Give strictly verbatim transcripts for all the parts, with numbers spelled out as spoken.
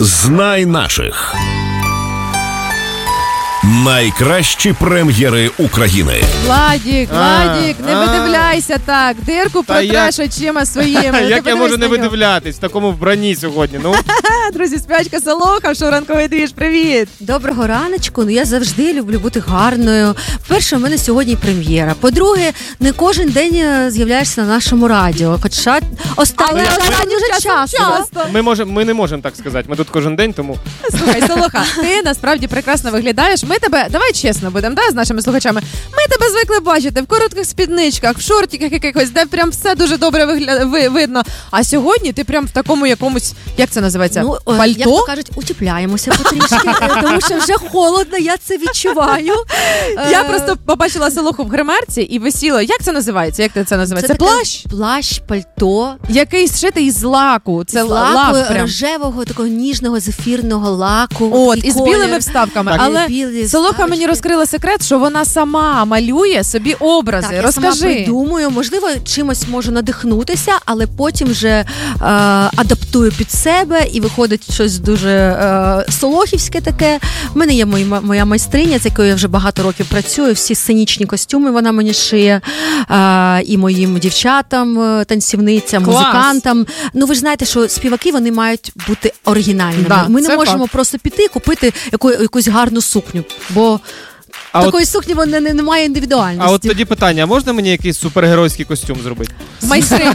Знай наших. Найкращі прем'єри України. Владік, Владік, не видивляйся так. Дирку протреш очима своїми. Як я можу не видивлятись в такому вбранні сьогодні? Ну, друзі, співачка Солоха, що ранковий двіж, привіт. Доброго раночку. Ну, я завжди люблю бути гарною. По-перше, у мене сьогодні прем'єра. По-друге, не кожен день з'являєшся на нашому радіо. Хоча останнім часом дуже часто. часто. Ми, можем, ми не можемо так сказати. Ми тут кожен день, тому... Слухай, Солоха, ти насправді прекрасно виглядаєш. Ми тебе, давай чесно будемо, да, з нашими слухачами. Ми тебе звикли бачити в коротких спідничках, в шортиках якихось, де прям все дуже добре вигля... ви... видно. А сьогодні ти прям в такому якомусь, як це називається, ну, пальто? Як то кажуть, утепляємося потрішки, тому що вже холодно, я це відчуваю. Я просто побачила Солоху в гримерці і висіла. Як це називається? Як це називається? Це, це плащ? Плащ, пальто. Який зшитий із лаку. Це з лаку, лак прям. Рожевого, такого ніжного, зефірного лаку. От, і з білими вставками. Так. Але білі Солоха вставочки. мені розкрила секрет, що вона сама малює собі образи. Так, я Розкажи. сама придумую, можливо, чимось можу надихнутися, але потім вже е, адаптую під себе і виходить щось дуже е, солохівське таке. У мене є моя, моя майстриня, з якою я вже багато років працюю, всі сценічні костюми вона мені шиє, е, і моїм дівчатам, танцівницям, Клас. музикантам. Ну, ви ж знаєте, що співаки, вони мають бути оригінальними. Да, Ми не можемо факт. просто піти і купити яку, якусь гарну сукню, бо А такої от, сукні вона не, немає індивідуальності. а от тоді питання, а можна мені якийсь супергеройський костюм зробити? Майстриня.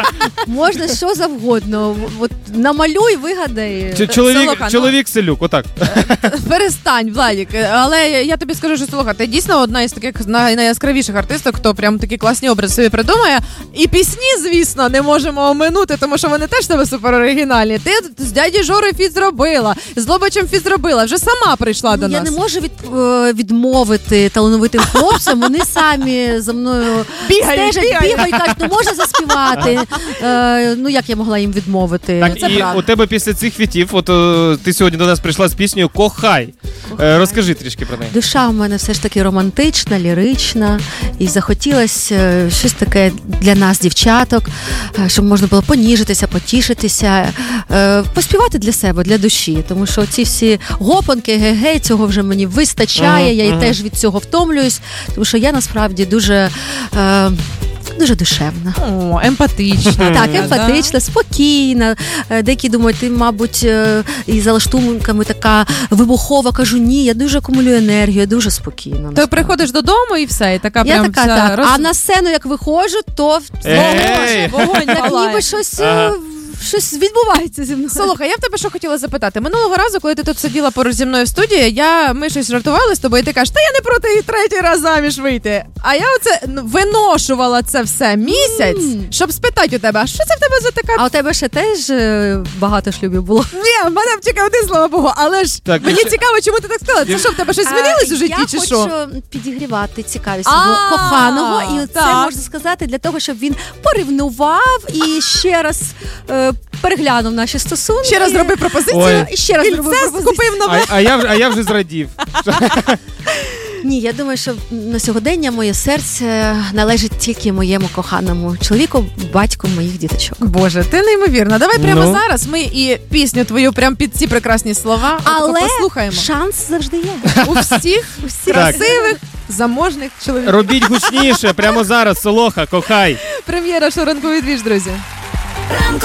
Можна що завгодно. От намалюй, вигадай. Чи, чоловік, Солоха, ну- чоловік селюк, отак. Перестань, Владік. Але я тобі скажу, що Солоха, ти дійсно одна із таких най- найяскравіших артисток, хто прям такі класні образи собі придумає. І пісні, звісно, не можемо оминути, тому що вони теж в тебе супер оригінальні. Ти з дяді Жори фіт зробила, з Лобачем фіт зробила, вже сама прийшла до Я нас. не можу від, е, відмовити талановитим хлопцям. Вони самі за мною Бігають, стежать, бігають. бігають, кажуть, ну можна заспівати. Е, ну як я могла їм відмовити? Так, Це і правда. у тебе після цих фітів, от о, ти сьогодні до нас прийшла з піснею «Кохай». Е, розкажи трішки про неї. Душа в мене все ж таки романтична, лірична, і захотілося е, щось таке для нас, дівчаток, е, щоб можна було поніжитися, потішитися, е, поспівати для себе, для душі, тому що ці всі гопанки, ге-гей, цього вже мені вистачає, Ага, я ага. і теж від цього втомлююсь, тому що я насправді дуже... Е, Дуже душевна. О, емпатична. Так, да? емпатична, спокійна. Е, Деякі думають, ти, мабуть, е, і за лаштунками така вибухова. Кажу, ні, я дуже акумулюю енергію, я дуже спокійна. Ти насправді. приходиш додому і все, і така Я прям така, вся так. роз... А на сцену, як виходжу, то Ей! вогонь як палає. ніби щось, е, Ага. щось відбувається зі мною. Солоха, я в тебе що хотіла запитати. Минулого разу, коли ти тут сиділа поруч зі мною в студії, я, ми щось жартували з тобою, і ти кажеш, та я не проти і третій раз заміж вийти. А я оце ну, виношувала це все місяць, М. щоб спитати у тебе, а що це в тебе за така... А у тебе ще теж е, багато шлюбів було? Ні, в мене тільки один, слава Богу, але ж Так, мені ще- цікаво, чому ти так сказала. Це що, в тебе щось змінилось у житті, я чи хочу що? підігрівати цікавість А, свого коханого, і це так. можна сказати для того, щоб він поревнував і ще раз е, переглянув наші стосунки. Ще раз зроби пропозицію. Ой. І ще раз зробив Кільце пропозицію. скупив нове. А, а, я вже, а я вже зрадів. Ні, я думаю, що на сьогодення моє серце належить тільки моєму коханому чоловіку, батьку моїх діточок. Боже, ти неймовірна. Давай прямо Ну? зараз ми і пісню твою прямо під ці прекрасні слова Але послухаємо. шанс завжди є. У всіх Всі красивих, заможних чоловіків. Робіть гучніше, прямо зараз, Солоха, кохай. Прем'єра «Що ранковий двіж», друзі. Ранковий